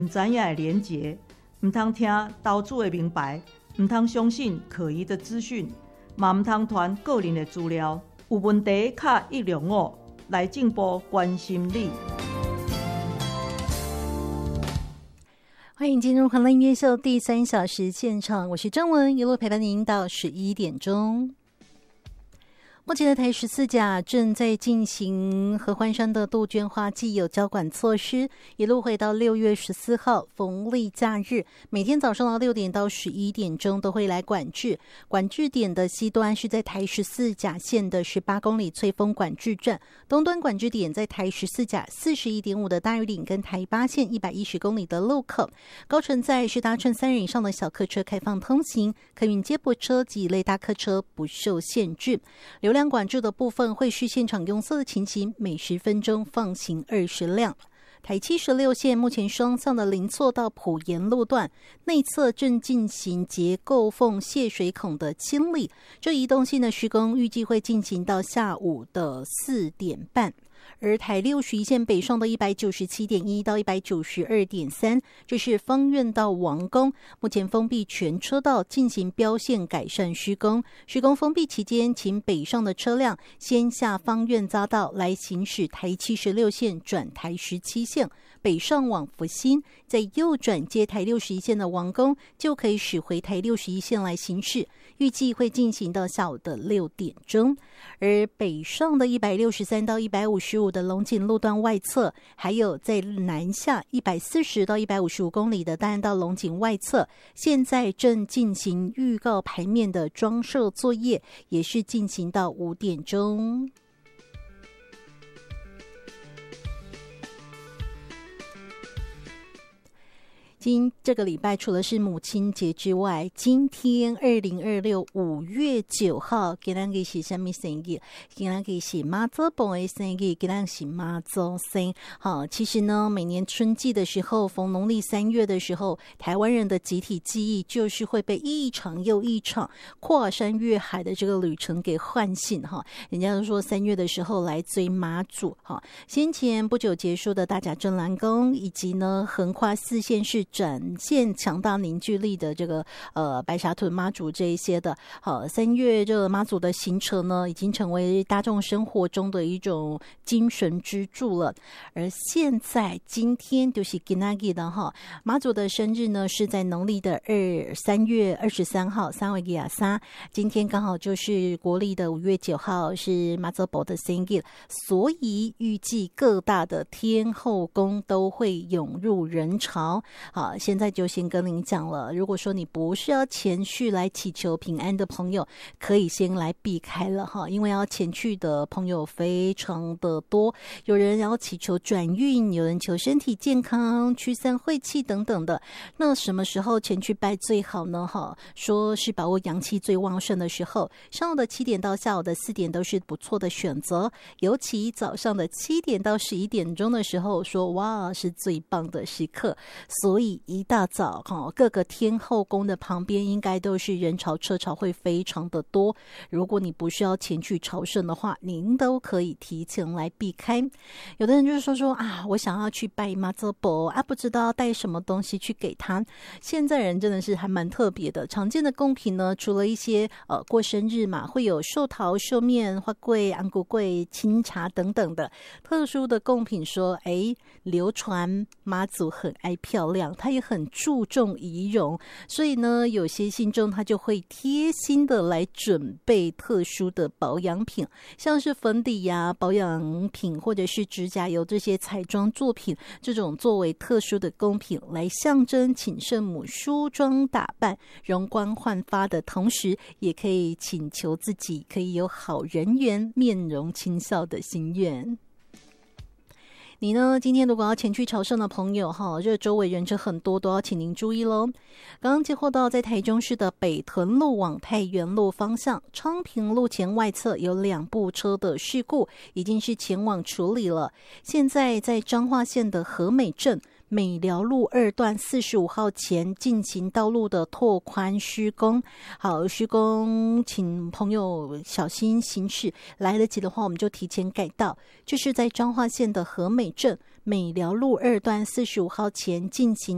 唔知影的连结，唔通听投资的明白，唔通相信可疑的资讯，嘛唔通传个人的资料。有问题卡105来进步关心你。 欢迎进入欢乐音乐秀第3小时现场，我是郑文，一路陪伴您到11点钟。目前的台14甲正在进行合欢山的杜鹃花季有交管措施，一路会到6月14号逢例假日，每天早上的6点到11点钟都会来管制。管制点的西端是在台14甲线的18公里翠峰管制站，东端管制点在台14甲 41.5 的大屿岭跟台8线110公里的路口。高乘载是搭乘3人以上的小客车开放通行，客运接驳车及一类大客车不受限制。流量管制的部分会视现场拥塞的情形，每10分钟放行20辆。台76线目前双向的林厝到埔盐路段内侧正进行结构缝泄水孔的清理，这移动性的施工预计会进行到下午的4点半。而台61线北上的 197.1 到 192.3， 这是芳苑到王宫，目前封闭全车道进行标线改善施工。施工封闭期间，请北上的车辆先下芳苑匝道来行驶台76线转台17线，北上往福兴，再右转接台61线的王宫，就可以驶回台61线来行驶。预计会进行到下午的6点钟。而北上的163到155的龙井路段外侧，还有在南下140到155公里的大安道龙井外侧，现在正进行预告牌面的装设作业，也是进行到5点钟。这个礼拜除了是母亲节之外，今天2026 5月9号今天是什么生日？今天是妈祖婆的生日，今天是妈祖生。好，其实呢，每年春季的时候，逢农历3月的时候，台湾人的集体记忆就是会被一场又一场跨山越海的这个旅程给唤醒哈。人家都说3月的时候来追妈祖哈。先前不久结束的大甲镇澜宫，以及呢横跨4县市展现强大凝聚力的这个白沙屯妈祖这一些的，好，3月这个妈祖的行程呢，已经成为大众生活中的一种精神支柱了。而现在今天就是今天的哈，妈祖的生日呢是在农历的3月23号，3月23，今天刚好就是国历的5月9号是妈祖婆的生日，所以预计各大的天后宫都会涌入人潮。好，现在就先跟您讲了，如果说你不是要前去来祈求平安的朋友，可以先来避开了哈，因为要前去的朋友非常的多，有人要祈求转运，有人求身体健康、驱散晦气等等的。那什么时候前去拜最好呢？哈，说是把握阳气最旺盛的时候，上午的7点到下午的4点都是不错的选择，尤其早上的7点到11点钟的时候，说哇是最棒的时刻。所以一大早各个天后宫的旁边应该都是人潮车潮会非常的多，如果你不是要前去朝圣的话，您都可以提前来避开。有的人就是说啊，我想要去拜妈祖婆啊，不知道要带什么东西去给他。现在人真的是还蛮特别的，常见的贡品呢，除了一些过生日嘛，会有寿桃、寿面、花粿、安骨粿、清茶等等的特殊的贡品说，流传妈祖很爱漂亮，他也很注重仪容，所以呢，有些信众他就会贴心的来准备特殊的保养品，像是粉底呀、保养品或者是指甲油这些彩妆作品，这种作为特殊的贡品来象征请圣母梳妆打扮、容光焕发的同时，也可以请求自己可以有好人缘、面容清笑的心愿。你呢？今天如果要前去朝圣的朋友这周围人车很多，都要请您注意咯。刚刚接获到在台中市的北屯路往太原路方向昌平路前外侧有2部车的事故，已经是前往处理了。现在在彰化县的和美镇美寮路2段45号前进行道路的拓宽施工。好，施工请朋友小心行驶，来得及的话我们就提前改道。就是在彰化县的和美镇美寮路2段45号前进行